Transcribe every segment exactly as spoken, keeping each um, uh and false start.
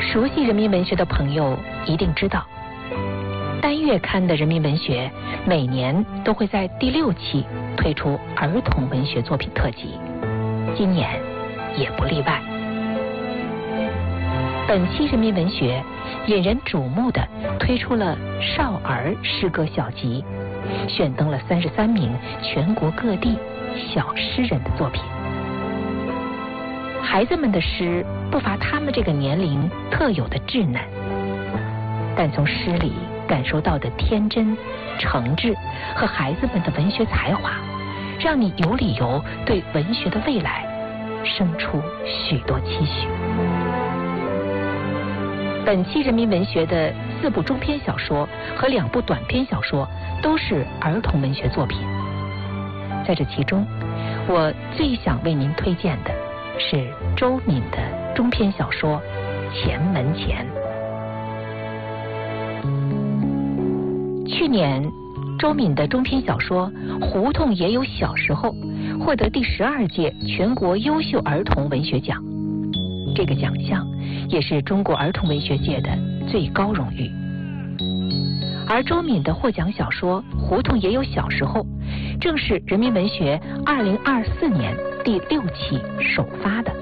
熟悉人民文学的朋友一定知道，单月刊的人民文学每年都会在第六期推出儿童文学作品特辑，今年也不例外。本期人民文学引人瞩目的推出了少儿诗歌小集，选登了三十三名全国各地小诗人的作品。孩子们的诗不乏他们这个年龄特有的稚嫩，但从诗里感受到的天真、诚挚和孩子们的文学才华，让你有理由对文学的未来生出许多期许。本期人民文学的四部中篇小说和两部短篇小说都是儿童文学作品，在这其中，我最想为您推荐的是周敏的中篇小说《前门前》。去年，周敏的中篇小说《胡同也有小时候》获得第十二届全国优秀儿童文学奖，这个奖项也是中国儿童文学界的最高荣誉。而周敏的获奖小说《胡同也有小时候》正是人民文学二零二四年第六期首发的。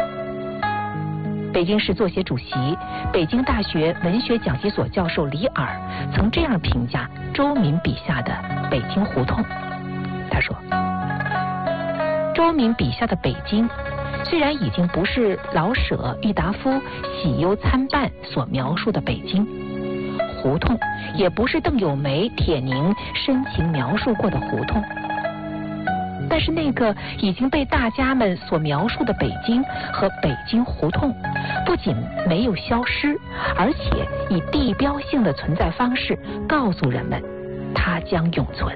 北京市作协主席、北京大学文学讲习所教授李尔曾这样评价周敏笔下的北京胡同，他说：周敏笔下的北京虽然已经不是老舍、郁达夫喜忧参半所描述的北京，胡同也不是邓友梅、铁凝深情描述过的胡同，但是那个已经被大家们所描述的北京和北京胡同，不仅没有消失，而且以地标性的存在方式告诉人们，它将永存。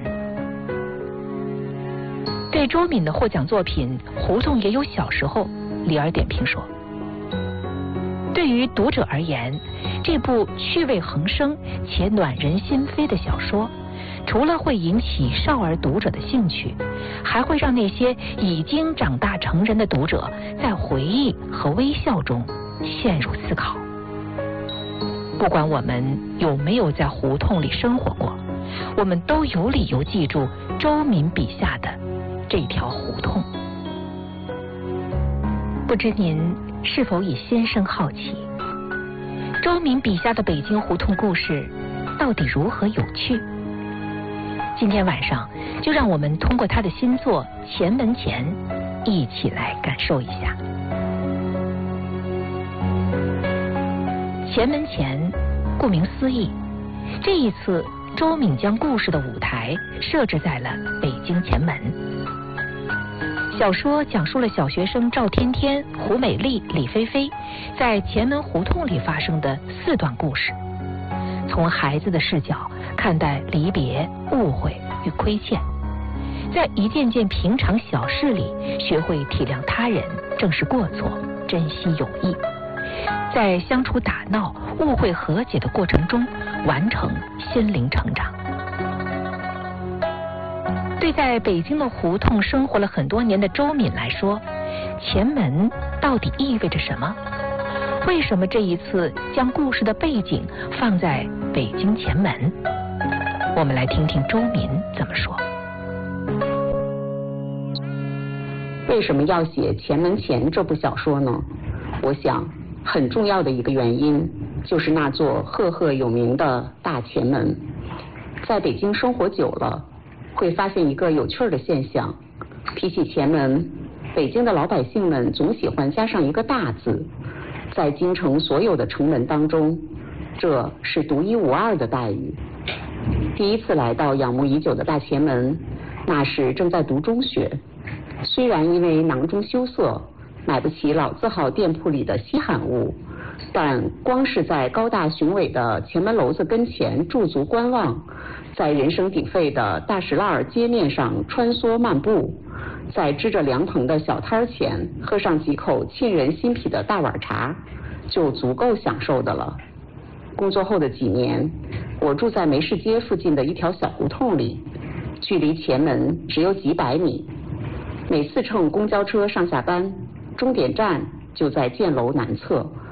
对周敏的获奖作品《胡同也有小时候》，李尔点评说：对于读者而言，这部趣味横生且暖人心扉的小说，除了会引起少儿读者的兴趣，还会让那些已经长大成人的读者在回忆和微笑中陷入思考。不管我们有没有在胡同里生活过，我们都有理由记住周敏笔下的这条胡同。不知您是否也心生好奇，周敏笔下的北京胡同故事到底如何有趣？今天晚上就让我们通过他的新作《前门前》一起来感受一下。前门前，顾名思义，这一次周敏将故事的舞台设置在了北京前门。小说讲述了小学生赵天天、胡美丽、李菲菲在前门胡同里发生的四段故事，从孩子的视角看待离别、误会与亏欠，在一件件平常小事里学会体谅他人、正视过错、珍惜友谊，在相处打闹、误会和解的过程中完成心灵成长。对在北京的胡同生活了很多年的周敏来说，前门到底意味着什么？为什么这一次将故事的背景放在北京前门？我们来听听周敏怎么说。 为什么要写《前门前》这部小说呢？我想很重要的一个原因就是那座赫赫有名的大前门。在北京生活久了，会发现一个有趣的现象，提起前门，北京的老百姓们总喜欢加上一个大字。在京城所有的城门当中，这是独一无二的待遇。第一次来到仰慕已久的大前门，那时正在读中学，虽然因为囊中羞涩，买不起老字号店铺里的稀罕物，但光是在高大雄伟的前门楼子跟前驻足观望，在人声鼎沸的大石栏街面上穿梭漫步，在支着凉棚的小摊前喝上几口沁人心脾的大碗茶，就足够享受的了。工作后的几年，我住在梅市街附近的一条小胡同里，距离前门只有几百米。每次乘公交车上下班，终点站就在箭楼南侧，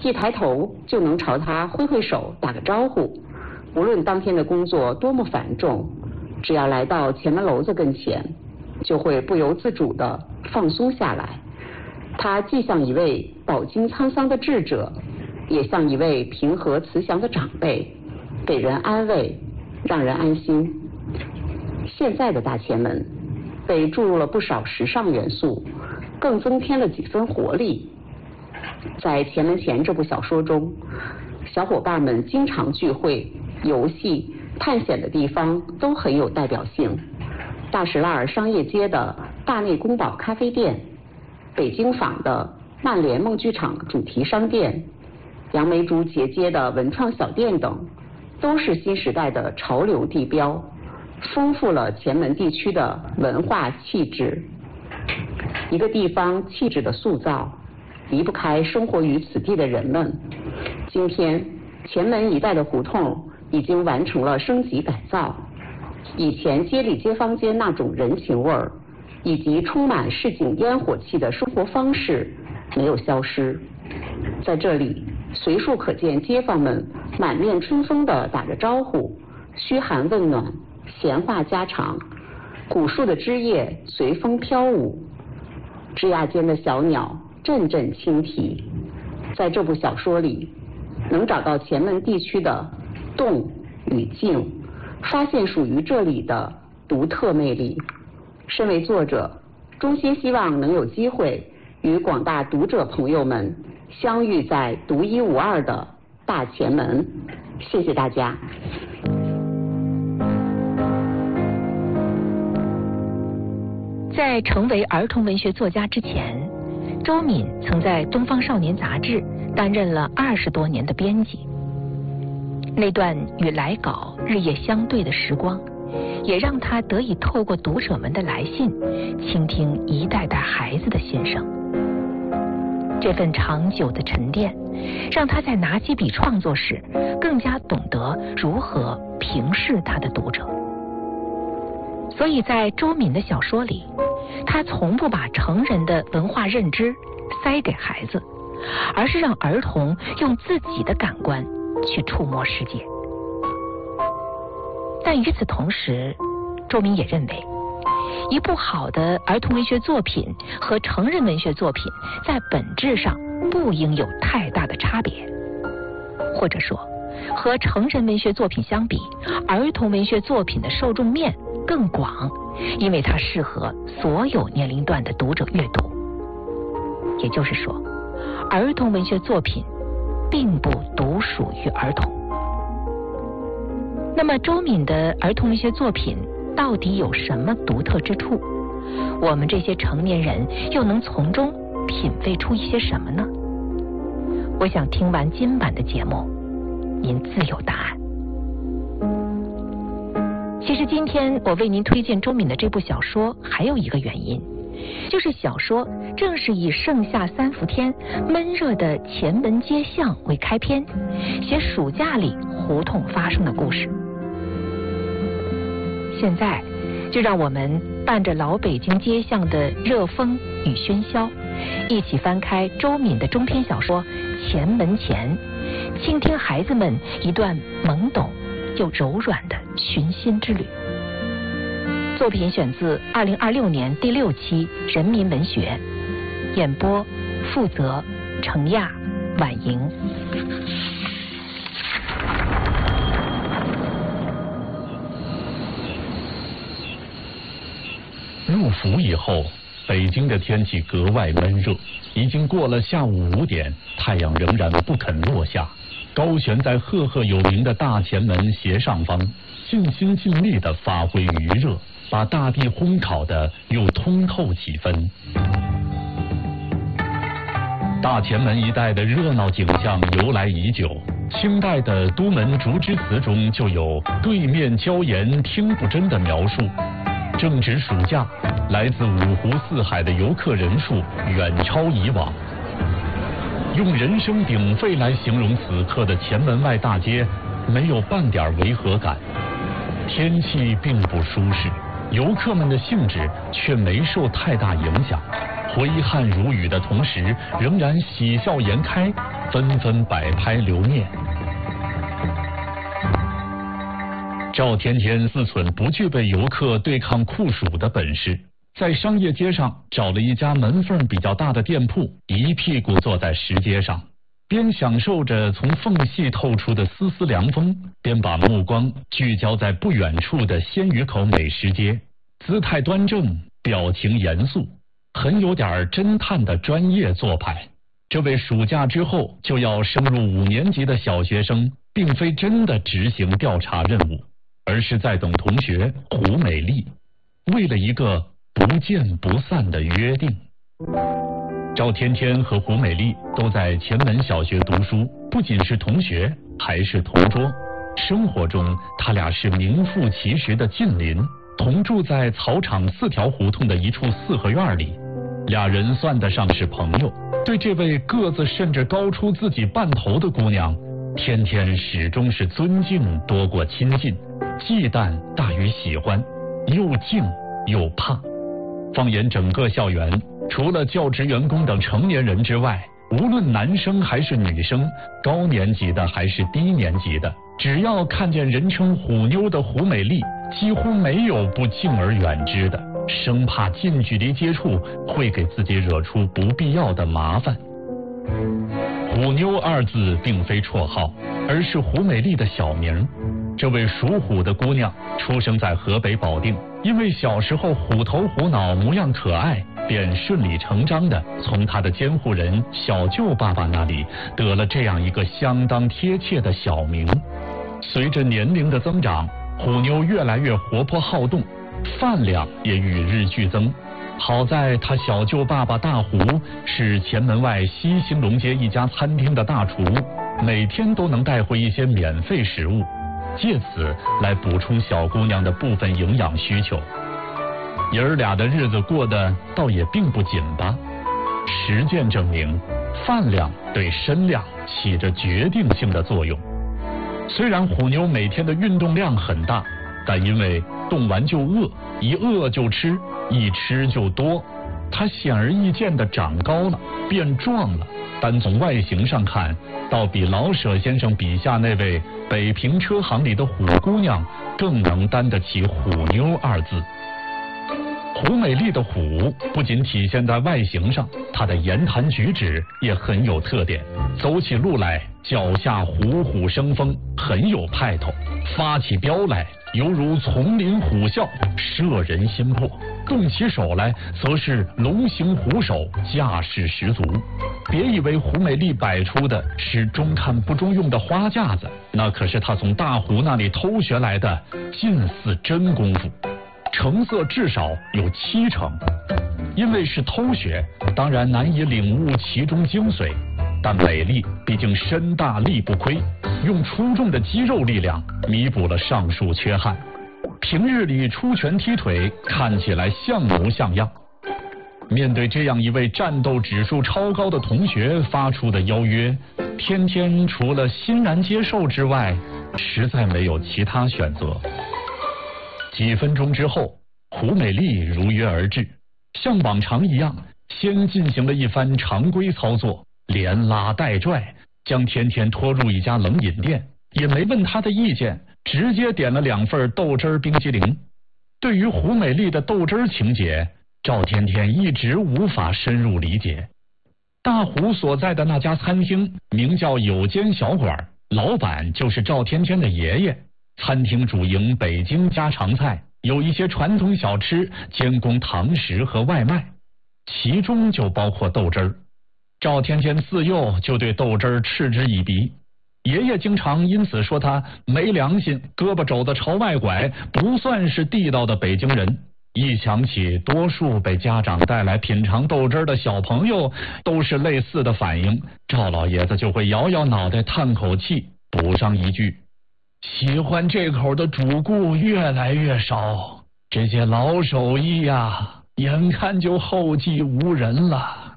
一抬头就能朝他挥挥手打个招呼。无论当天的工作多么繁重，只要来到前门楼子跟前，就会不由自主地放松下来。他既像一位饱经沧桑的智者，也像一位平和慈祥的长辈，给人安慰，让人安心。现在的大前门被注入了不少时尚元素，更增添了几分活力。在《前门前》这部小说中，小伙伴们经常聚会、游戏、探险的地方都很有代表性。大石栏商业街的大内宫保咖啡店，北京坊的曼联梦剧场主题商店，杨梅竹节街的文创小店等，都是新时代的潮流地标，丰富了前门地区的文化气质。一个地方气质的塑造，离不开生活于此地的人们。今天，前门一带的胡同已经完成了升级改造，以前街里街坊间那种人情味儿，以及充满市井烟火气的生活方式没有消失。在这里，随处可见街坊们满面春风地打着招呼，嘘寒问暖，闲话家常，古树的枝叶随风飘舞，枝桠间的小鸟阵阵轻啼。在这部小说里，能找到前门地区的动与静，发现属于这里的独特魅力。身为作者，衷心希望能有机会与广大读者朋友们相遇在独一无二的大前门。谢谢大家。 在成为儿童文学作家之前，周敏曾在《东方少年》杂志担任了二十多年的编辑。那段与来稿日夜相对的时光，也让他得以透过读者们的来信，倾听一代代孩子的心声。这份长久的沉淀，让他在拿起笔创作时，更加懂得如何平视他的读者。所以在周敏的小说里，他从不把成人的文化认知塞给孩子，而是让儿童用自己的感官去触摸世界。但与此同时，周敏也认为，一部好的儿童文学作品和成人文学作品在本质上不应有太大的差别，或者说，和成人文学作品相比，儿童文学作品的受众面更广，因为它适合所有年龄段的读者阅读。也就是说，儿童文学作品并不独属于儿童。那么周敏的儿童文学作品到底有什么独特之处？我们这些成年人又能从中品味出一些什么呢？我想听完今晚的节目，您自有答案。其实今天我为您推荐周敏的这部小说，还有一个原因，就是小说正是以盛夏三伏天闷热的前门街巷为开篇，写暑假里胡同发生的故事。现在就让我们伴着老北京街巷的热风与喧嚣，一起翻开周敏的中篇小说《前门前》，倾听孩子们一段懵懂又柔软的寻心之旅。作品选自二零二六年第六期《人民文学》，演播负责程亚、婉莹。 入伏以后，北京的天气格外闷热，已经过了下午五点，太阳仍然不肯落下。高悬在赫赫有名的大前门斜上方，尽心尽力地发挥余热，把大地烘烤得又通透几分。大前门一带的热闹景象由来已久，清代的都门竹枝词中就有对面椒盐听不真的描述。正值暑假，来自五湖四海的游客人数远超以往。用人声鼎沸来形容此刻的前门外大街，没有半点违和感。天气并不舒适，游客们的兴致却没受太大影响，挥汗如雨的同时，仍然喜笑颜开， 纷纷摆拍留念。赵天天自忖不具备游客对抗酷暑的本事，在商业街上找了一家门缝比较大的店铺，一屁股坐在石阶上，边享受着从缝隙透出的丝丝凉风，边把目光聚焦在不远处的鲜鱼口美食街，姿态端正，表情严肃，很有点侦探的专业做派。这位暑假之后就要升入五年级的小学生，并非真的执行调查任务，而是在等同学胡美丽，为了一个不见不散的约定。赵天天和胡美丽都在前门小学读书，不仅是同学，还是同桌。生活中，他俩是名副其实的近邻，同住在草场四条胡同的一处四合院里。俩人算得上是朋友，对这位个子甚至高出自己半头的姑娘，天天始终是尊敬多过亲近，忌惮大于喜欢，又敬又怕。放眼整个校园，除了教职员工等成年人之外，无论男生还是女生，高年级的还是低年级的，只要看见人称虎妞的胡美丽，几乎没有不敬而远之的，生怕近距离接触会给自己惹出不必要的麻烦。虎妞二字并非绰号，而是胡美丽的小名。这位属虎的姑娘出生在河北保定，因为小时候虎头虎脑，模样可爱，便顺理成章地从她的监护人小舅爸爸那里得了这样一个相当贴切的小名。随着年龄的增长，虎妞越来越活泼好动，饭量也与日俱增。好在他小舅爸爸大胡是前门外西兴隆街一家餐厅的大厨，每天都能带回一些免费食物，借此来补充小姑娘的部分营养需求。爷儿俩的日子过得倒也并不紧巴。实践证明，饭量对身量起着决定性的作用。虽然虎妞每天的运动量很大，但因为动完就饿，一饿就吃，一吃就多，她显而易见地长高了，变壮了。单从外形上看，倒比老舍先生笔下那位北平车行里的虎姑娘更能担得起虎妞二字。胡美丽的虎不仅体现在外形上，她的言谈举止也很有特点，走起路来脚下虎虎生风，很有派头，发起飙来犹如丛林虎啸，摄人心魄，动起手来则是龙行虎首，架势十足。别以为胡美丽摆出的是中看不中用的花架子，那可是她从大胡那里偷学来的近似真功夫，成色至少有七成。因为是偷学，当然难以领悟其中精髓，但美丽毕竟身大力不亏，用出众的肌肉力量弥补了上述缺憾。平日里出拳踢腿，看起来像模像样。面对这样一位战斗指数超高的同学发出的邀约，天天除了欣然接受之外，实在没有其他选择。几分钟之后，胡美丽如约而至，像往常一样，先进行了一番常规操作，连拉带拽，将天天拖入一家冷饮店，也没问他的意见，直接点了两份豆汁儿冰激凌。对于胡美丽的豆汁儿情节，赵天天一直无法深入理解。大胡所在的那家餐厅名叫有间小馆，老板就是赵天天的爷爷。餐厅主营北京家常菜，有一些传统小吃兼供堂食和外卖，其中就包括豆汁儿。赵天天自幼就对豆汁儿嗤之以鼻，爷爷经常因此说他没良心，胳膊肘子朝外拐，不算是地道的北京人。一想起多数被家长带来品尝豆汁儿的小朋友都是类似的反应，赵老爷子就会摇摇脑袋叹口气，补上一句：喜欢这口的主顾越来越少，这些老手艺呀，眼看就后继无人了。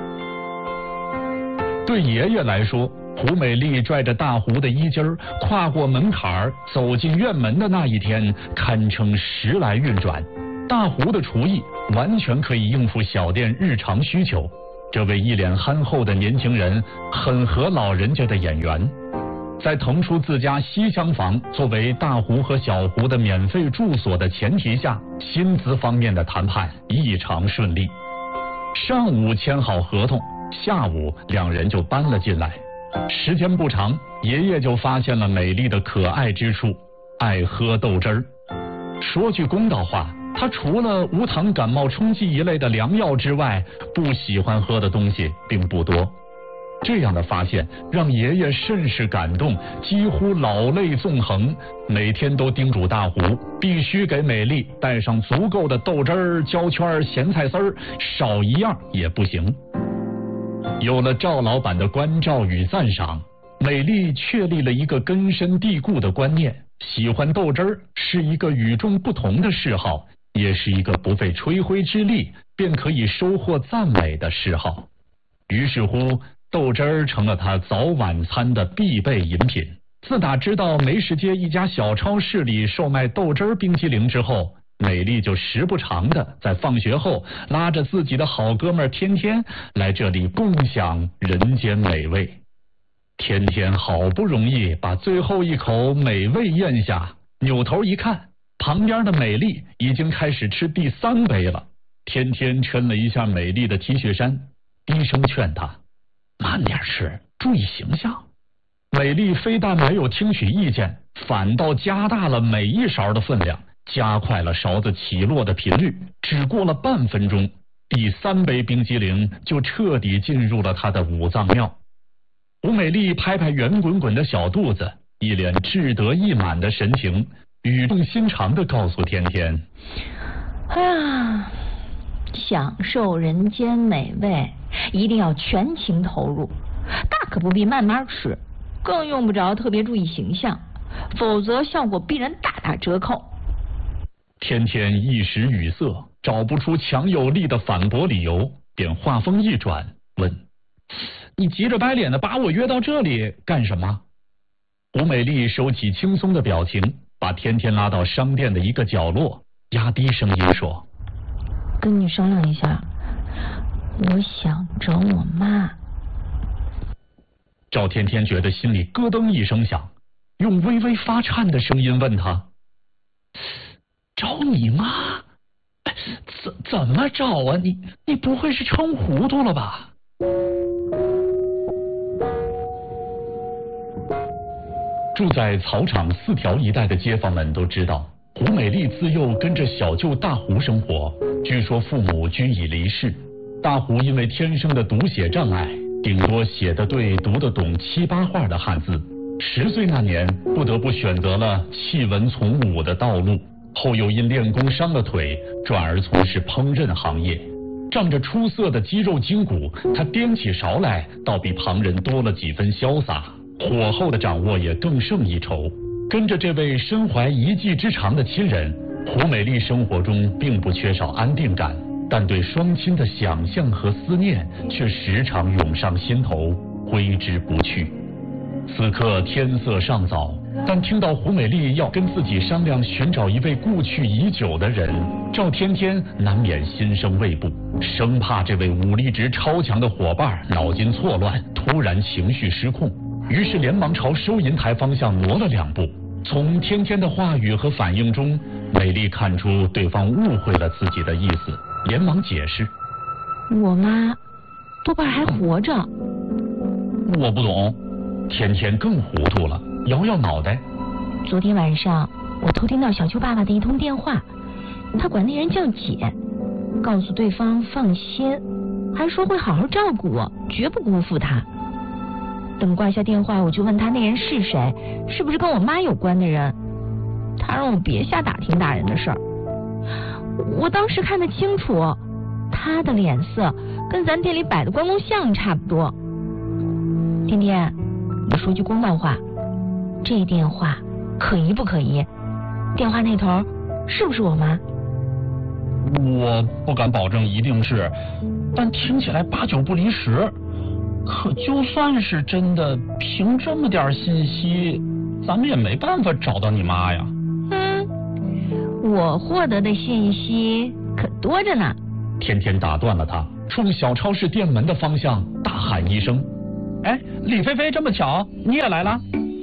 对爷爷来说，胡美丽拽着大胡的衣襟儿跨过门槛儿走进院门的那一天，堪称时来运转。大胡的厨艺完全可以应付小店日常需求， 这位一脸憨厚的年轻人很合老人家的眼缘，在腾出自家西厢房作为大胡和小胡的免费住所的前提下，薪资方面的谈判异常顺利。上午签好合同，下午两人就搬了进来。时间不长，爷爷就发现了美丽的可爱之处，爱喝豆汁儿。说句公道话，他除了无糖感冒冲剂一类的良药之外，不喜欢喝的东西并不多。这样的发现让爷爷甚是感动，几乎老泪纵横，每天都叮嘱大胡必须给美丽带上足够的豆汁儿、焦圈、咸菜丝儿，少一样也不行。有了赵老板的关照与赞赏，美丽确立了一个根深蒂固的观念：喜欢豆汁儿是一个与众不同的嗜好，也是一个不费吹灰之力便可以收获赞美的嗜好。于是乎，豆汁儿成了他早晚餐的必备饮品。自打知道梅市街一家小超市里售卖豆汁儿冰淇淋之后，美丽就时不常的在放学后拉着自己的好哥们儿天天来这里共享人间美味。天天好不容易把最后一口美味咽下，扭头一看，旁边的美丽已经开始吃第三杯了。天天抻了一下美丽的 T 恤衫，低声劝她慢点吃，注意形象。美丽非但没有听取意见，反倒加大了每一勺的分量，加快了勺子起落的频率。只过了半分钟，第三杯冰激凌就彻底进入了她的五脏庙。吴美丽拍拍圆滚滚的小肚子，一脸志得意满的神情，语重心长地告诉天天： 哎呀，享受人间美味一定要全情投入，大可不必慢慢吃，更用不着特别注意形象，否则效果必然大打折扣。 天天一时语塞，找不出强有力的反驳理由，便话锋一转问：你急着白脸的把我约到这里干什么？吴美丽收起轻松的表情，把天天拉到商店的一个角落，压低声音说： 跟你商量一下，我想找我妈。 赵天天觉得心里咯噔一声响，用微微发颤的声音问他：找你妈？怎怎么找啊？你你不会是撑糊涂了吧？住在草场四条一带的街坊们都知道，胡美丽自幼跟着小舅大胡生活，据说父母均已离世。大胡因为天生的读写障碍，顶多写得对、读得懂七八画的汉字。十岁那年，不得不选择了弃文从武的道路，后又因练功伤了腿，转而从事烹饪行业。仗着出色的肌肉筋骨，他掂起勺来，倒比旁人多了几分潇洒，火候的掌握也更胜一筹。跟着这位身怀一技之长的亲人，胡美丽生活中并不缺少安定感，但对双亲的想象和思念却时常涌上心头，挥之不去。此刻天色尚早，但听到胡美丽要跟自己商量寻找一位故去已久的人，赵天天难免心生畏怖，生怕这位武力值超强的伙伴脑筋错乱，突然情绪失控，于是连忙朝收银台方向挪了两步。从天天的话语和反应中，美丽看出对方误会了自己的意思，连忙解释： 我妈多半还活着。 我不懂。天天更糊涂了，摇摇脑袋。 昨天晚上我偷听到小舅爸爸的一通电话，他管那人叫姐，告诉对方放心，还说会好好照顾我，绝不辜负他。等挂下电话，我就问他那人是谁，是不是跟我妈有关的人。他让我别瞎打听大人的事儿。我当时看得清楚，他的脸色跟咱店里摆的关公像差不多。天天，你说句公道话，这电话可疑不可疑？电话那头是不是我妈？ 我不敢保证一定是，但听起来八九不离十。可就算是真的，凭这么点信息，咱们也没办法找到你妈呀。 嗯，我获得的信息可多着呢。 天天打断了他， 冲小超市店门的方向大喊一声：“ 哎，李菲菲，这么巧，你也来了？”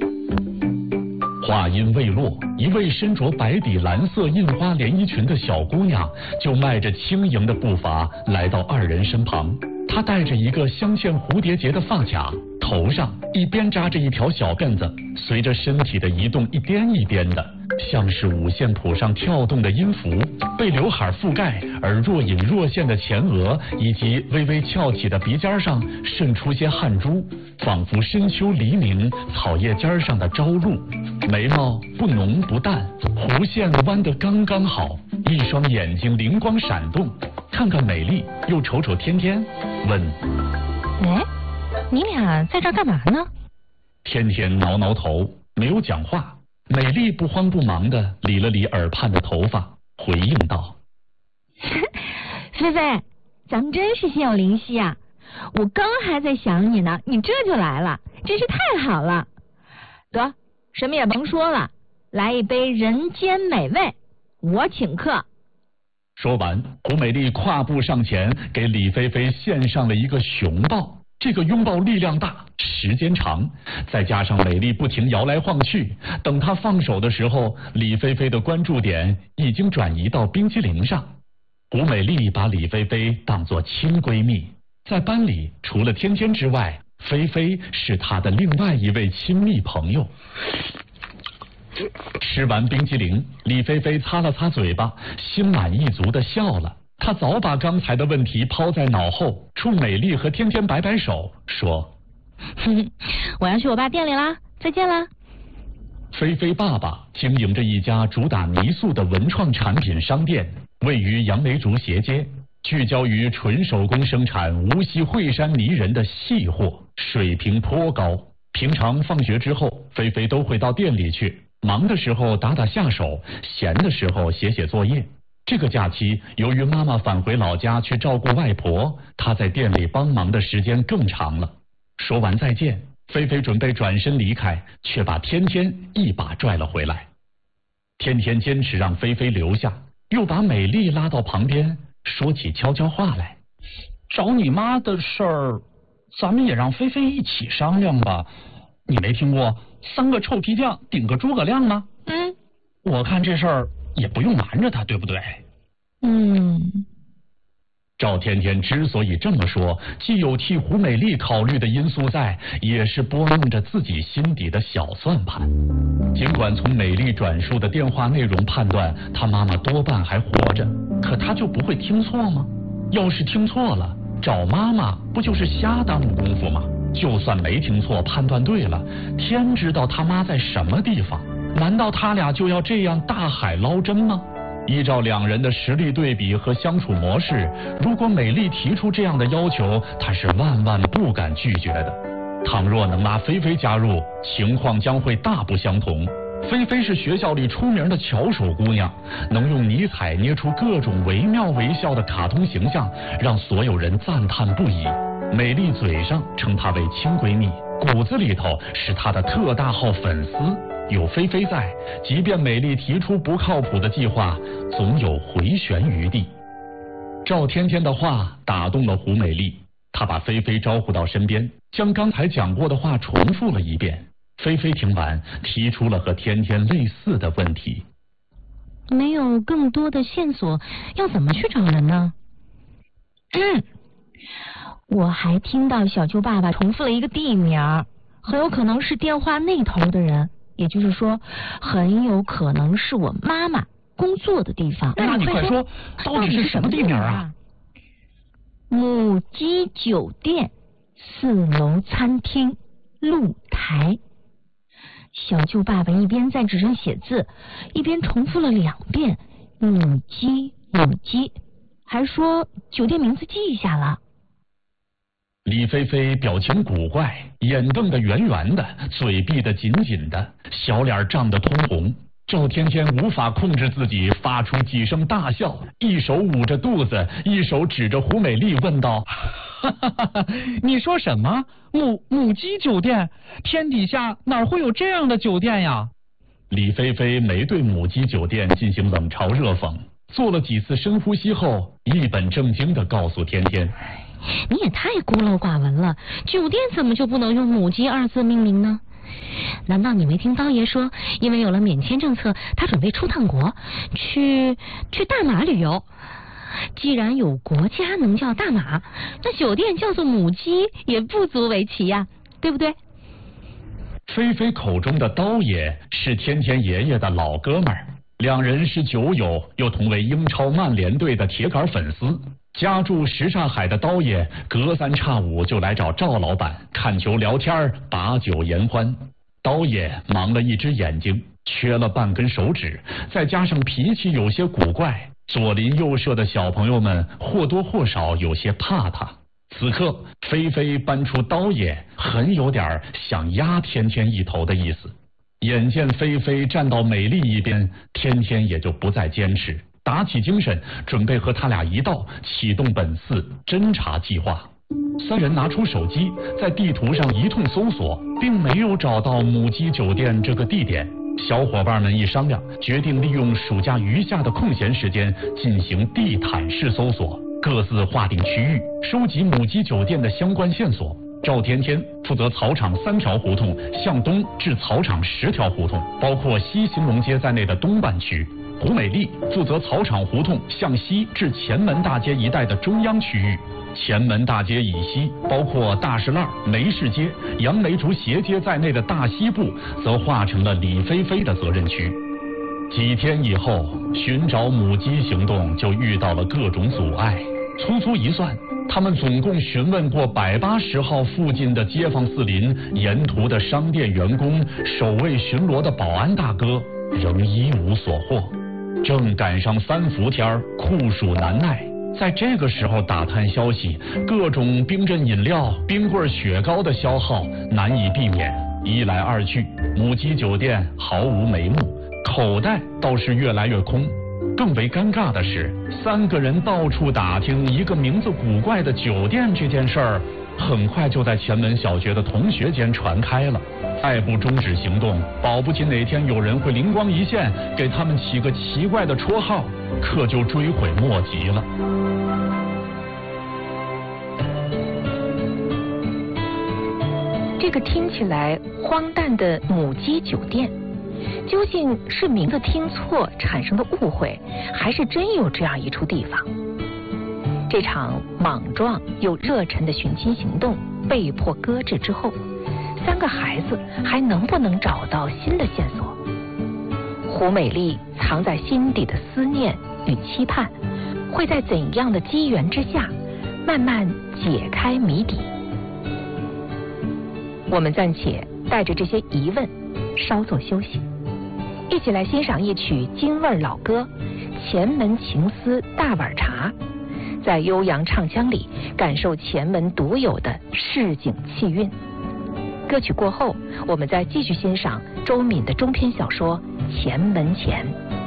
话音未落，一位身着白底蓝色印花连衣裙的小姑娘就迈着轻盈的步伐来到二人身旁。她戴着一个镶嵌蝴蝶结的发卡，头上一边扎着一条小辫子，随着身体的移动一颠一颠的，像是五线谱上跳动的音符。被刘海覆盖而若隐若现的前额以及微微翘起的鼻尖上渗出些汗珠，仿佛深秋黎明草叶尖上的朝露。眉毛不浓不淡，弧线弯得刚刚好，一双眼睛灵光闪动，看看美丽又瞅瞅天天，问：“ 哎，你俩在这儿干嘛呢？” 天天挠挠头，没有讲话。美丽不慌不忙地理了理耳畔的头发，回应道：“ 菲菲，咱们真是心有灵犀啊！我刚还在想你呢，你这就来了，真是太好了。得，什么也甭说了，来一杯人间美味，我请客。” 说完，胡美丽跨步上前，给李菲菲献上了一个熊抱。这个拥抱力量大，时间长，再加上美丽不停摇来晃去，等她放手的时候，李菲菲的关注点已经转移到冰淇淋上。胡美丽把李菲菲当作亲闺蜜，在班里除了天天之外，菲菲是她的另外一位亲密朋友。吃完冰淇淋，李菲菲擦了擦嘴巴，心满意足地笑了。她早把刚才的问题抛在脑后，冲美丽和天天摆摆手，说：“ 我要去我爸店里啦，再见啦。” 菲菲爸爸经营着一家主打泥塑的文创产品商店，位于杨梅竹斜街，聚焦于纯手工生产无锡惠山泥人的细货，水平颇高。平常放学之后，菲菲都会到店里去，忙的时候打打下手，闲的时候写写作业。这个假期，由于妈妈返回老家去照顾外婆，她在店里帮忙的时间更长了。说完再见，菲菲准备转身离开，却把天天一把拽了回来。天天坚持让菲菲留下，又把美丽拉到旁边，说起悄悄话来：“ 找你妈的事儿，咱们也让菲菲一起商量吧。你没听过三个臭皮匠顶个诸葛亮吗？ 嗯， 我看这事儿也不用瞒着他，对不对？” 嗯。 赵天天之所以这么说，既有替胡美丽考虑的因素在，也是拨弄着自己心底的小算盘。尽管从美丽转述的电话内容判断，她妈妈多半还活着，可她就不会听错吗？要是听错了，找妈妈不就是瞎耽误功夫吗？就算没听错，判断对了，天知道他妈在什么地方，难道他俩就要这样大海捞针吗？依照两人的实力对比和相处模式，如果美丽提出这样的要求，他是万万不敢拒绝的。倘若能拉菲菲加入，情况将会大不相同。菲菲是学校里出名的巧手姑娘，能用泥彩捏出各种惟妙惟肖的卡通形象，让所有人赞叹不已。美丽嘴上称她为亲闺蜜，骨子里头是她的特大号粉丝。有菲菲在，即便美丽提出不靠谱的计划，总有回旋余地。赵天天的话打动了胡美丽，她把菲菲招呼到身边，将刚才讲过的话重复了一遍。菲菲听完，提出了和天天类似的问题：“ 没有更多的线索，要怎么去找人呢？”嗯，我还听到小舅爸爸重复了一个地名，很有可能是电话那头的人。也就是说，很有可能是我妈妈工作的地方。 那你快说，到底是什么地名啊？ 母鸡酒店四楼餐厅露台。小舅爸爸一边在纸上写字，一边重复了两遍母鸡母鸡，还说酒店名字记下了。 李菲菲表情古怪，眼瞪得圆圆的，嘴闭得紧紧的，小脸涨得通红。赵天天无法控制自己，发出几声大笑，一手捂着肚子，一手指着胡美丽问道：“ 哈哈哈哈，你说什么？母母鸡酒店？天底下哪会有这样的酒店呀？” 李菲菲没对母鸡酒店进行冷嘲热讽， 做了几次深呼吸后，一本正经地告诉天天： 你也太孤陋寡闻了，酒店怎么就不能用母鸡二字命名呢？难道你没听刀爷说，因为有了免签政策，他准备出趟国，去去大马旅游？既然有国家能叫大马，那酒店叫做母鸡也不足为奇呀，对不对？ 菲菲口中的刀爷是天天爷爷的老哥们儿，两人是酒友，又同为英超曼联队的铁杆粉丝。家住什刹海的刀爷隔三差五就来找赵老板看球聊天，把酒言欢。刀爷盲了一只眼睛，缺了半根手指，再加上脾气有些古怪，左邻右舍的小朋友们或多或少有些怕他。此刻菲菲搬出刀爷，很有点想压天天一头的意思。眼见菲菲站到美丽一边，天天也就不再坚持，打起精神准备和他俩一道启动本次侦查计划。三人拿出手机，在地图上一通搜索，并没有找到母鸡酒店这个地点。小伙伴们一商量，决定利用暑假余下的空闲时间进行地毯式搜索，各自划定区域，收集母鸡酒店的相关线索。赵天天负责草场三条胡同向东至草场十条胡同，包括西新隆街在内的东半区。胡美丽负责草场胡同向西至前门大街一带的中央区域，前门大街以西包括大石栏、梅市街、杨梅竹斜街在内的大西部则划成了李菲菲的责任区。几天以后，寻找母鸡行动就遇到了各种阻碍。粗粗一算，他们总共询问过百八十号附近的街坊四邻、沿途的商店员工、守卫巡逻的保安大哥，仍一无所获。正赶上三伏天，酷暑难耐，在这个时候打探消息，各种冰镇饮料、冰棍、雪糕的消耗难以避免。一来二去，母鸡酒店毫无眉目，口袋倒是越来越空。更为尴尬的是，三个人到处打听一个名字古怪的酒店这件事儿，很快就在前门小学的同学间传开了。再不终止行动，保不齐哪天有人会灵光一现，给他们起个奇怪的绰号，可就追悔莫及了。 这个听起来荒诞的母鸡酒店，究竟是名字听错产生的误会，还是真有这样一处地方？这场莽撞又热忱的寻亲行动被迫搁置之后，三个孩子还能不能找到新的线索？胡美丽藏在心底的思念与期盼，会在怎样的机缘之下慢慢解开谜底？我们暂且带着这些疑问稍作休息，一起来欣赏一曲京味老歌《前门情思大碗茶》，在悠扬唱腔里感受前门独有的市井气韵。歌曲过后，我们再继续欣赏周敏的中篇小说《前门前》。